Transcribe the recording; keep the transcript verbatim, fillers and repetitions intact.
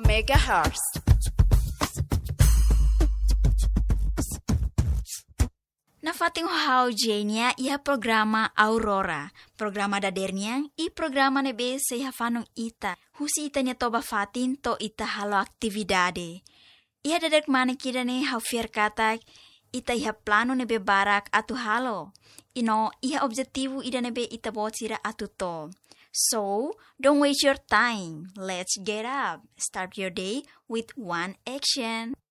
megahertz. Nafating how jenya ia programa Aurora. Programa dadernya i programa nebe seha fanong ita. Husi ita nya toba fatin to ita halo aktividade. Ia dadek mana kida ne how fier katak ita iha plano nebe barak atu halo. Ino iha objektivu ida nebe ita bocira atu to. So, don't waste your time. Let's get up. Start your day with one action.